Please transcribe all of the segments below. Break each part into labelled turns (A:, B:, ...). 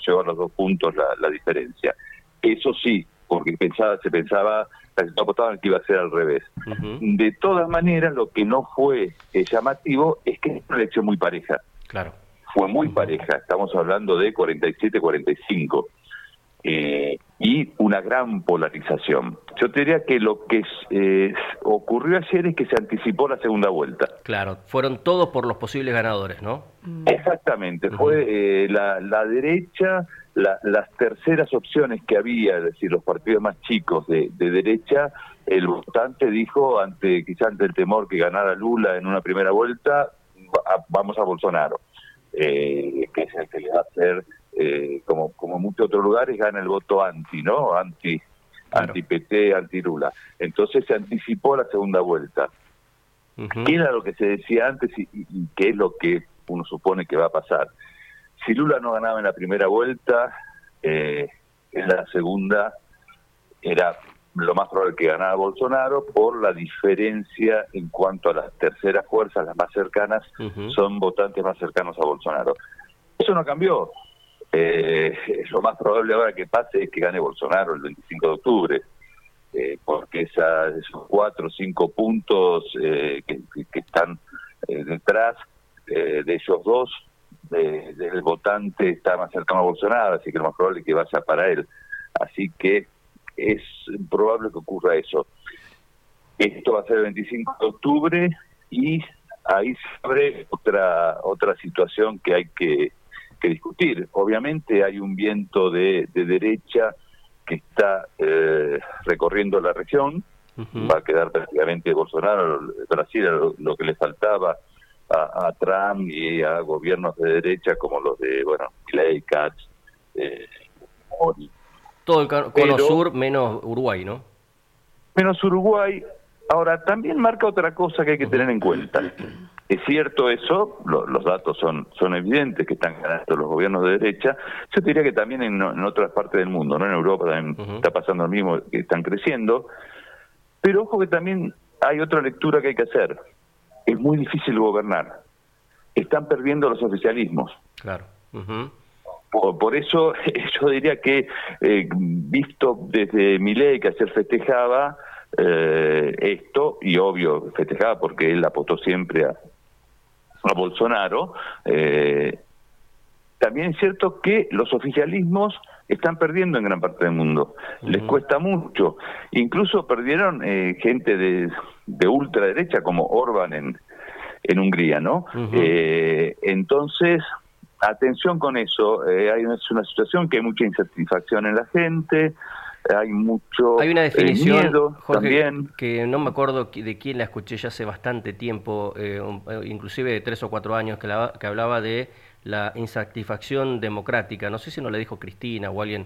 A: llegó a los 2 puntos la diferencia. Eso sí, porque se pensaba, casi apostaban que iba a ser al revés. De todas maneras, lo que no fue llamativo es que es una elección muy pareja.
B: Claro.
A: Fue muy pareja, estamos hablando de 47-45. Y una gran polarización. Yo te diría que lo que ocurrió ayer es que se anticipó la segunda vuelta.
B: Claro, fueron todos por los posibles ganadores, ¿no?
A: Exactamente, fue la derecha, las terceras opciones que había, es decir, los partidos más chicos de derecha, el votante dijo, quizás ante el temor que ganara Lula en una primera vuelta, vamos a Bolsonaro, que es el que le va a hacer, como en muchos otros lugares, gana el voto anti, ¿no? Anti-PT, anti-Lula. Entonces se anticipó la segunda vuelta. ¿Qué era lo que se decía antes y qué es lo que uno supone que va a pasar? Si Lula no ganaba en la primera vuelta, en la segunda era lo más probable que ganara Bolsonaro por la diferencia en cuanto a las terceras fuerzas, las más cercanas, son votantes más cercanos a Bolsonaro. Eso no cambió. Lo más probable ahora que pase es que gane Bolsonaro el 25 de octubre, porque esos 4 o 5 puntos que están detrás de ellos dos, del votante está más cercano a Bolsonaro, así que lo más probable es que vaya para él. Así que es probable que ocurra eso. Esto va a ser el 25 de octubre y ahí se abre otra situación que hay que discutir. Obviamente hay un viento de derecha que está recorriendo la región. Va a quedar prácticamente Bolsonaro. Brasil era lo que le faltaba a Trump y a gobiernos de derecha como los de, Milei, Katz, Mori.
B: Todo el cono sur menos Uruguay, ¿no?
A: Menos Uruguay. Ahora, también marca otra cosa que hay que tener en cuenta. Es cierto eso, los datos son evidentes, que están ganando los gobiernos de derecha. Yo te diría que también en otras partes del mundo, ¿no? En Europa también está pasando lo mismo, que están creciendo. Pero ojo que también hay otra lectura que hay que hacer. Es muy difícil gobernar. Están perdiendo los oficialismos.
B: Claro.
A: Por eso yo diría que, visto desde Milei, que ayer festejaba esto, y obvio festejaba porque él apostó siempre a Bolsonaro, también es cierto que los oficialismos están perdiendo en gran parte del mundo. Les cuesta mucho. Incluso perdieron gente de ultraderecha como Orbán en Hungría, ¿no? Entonces, atención con eso. Es una situación que hay mucha insatisfacción en la gente, hay una definición,
B: miedo, Jorge,
A: también,
B: que no me acuerdo de quién la escuché ya hace bastante tiempo, inclusive de 3 o 4 años, que hablaba de la insatisfacción democrática. No sé si no le dijo Cristina o alguien.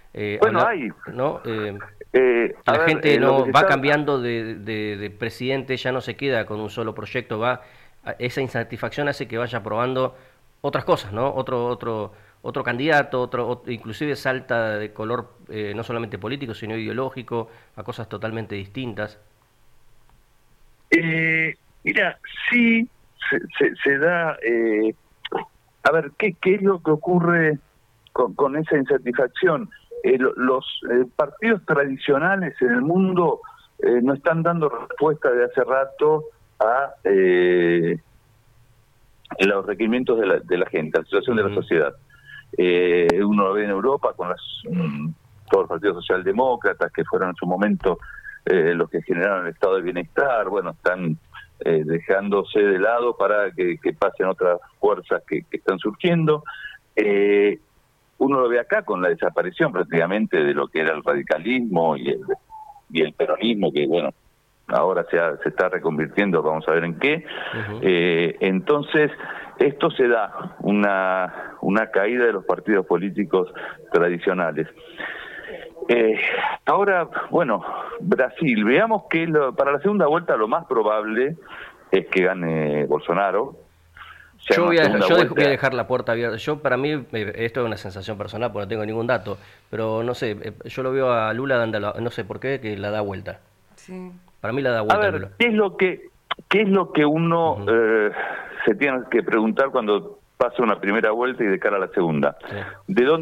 B: ¿no? La gente no va cambiando de presidente, ya no se queda con un solo proyecto, esa insatisfacción hace que vaya probando otras cosas, ¿no? Otro candidato, inclusive salta de color no solamente político, sino ideológico, a cosas totalmente distintas.
A: Mira, sí, se da... a ver, ¿qué es lo que ocurre con esa insatisfacción? Los partidos tradicionales en el mundo no están dando respuesta de hace rato a los requerimientos de la gente, a la situación de la sociedad. Uno lo ve en Europa con todos los partidos socialdemócratas que fueron en su momento los que generaron el estado de bienestar. Están dejándose de lado para que pasen otras fuerzas que están surgiendo. Uno lo ve acá con la desaparición prácticamente de lo que era el radicalismo y el peronismo, que ahora se está reconvirtiendo, vamos a ver en qué. Entonces, esto se da una caída de los partidos políticos tradicionales. Ahora, Brasil, veamos que para la segunda vuelta lo más probable es que gane Bolsonaro.
B: Yo voy a dejar la puerta abierta. Para mí, esto es una sensación personal, porque no tengo ningún dato, pero no sé, yo lo veo a Lula dando, no sé por qué, que la da vuelta. Sí. Para mí la da vuelta.
A: A ver,
B: Lula.
A: ¿qué es lo que uno se tiene que preguntar cuando pasa una primera vuelta y de cara a la segunda? Sí. ¿De dónde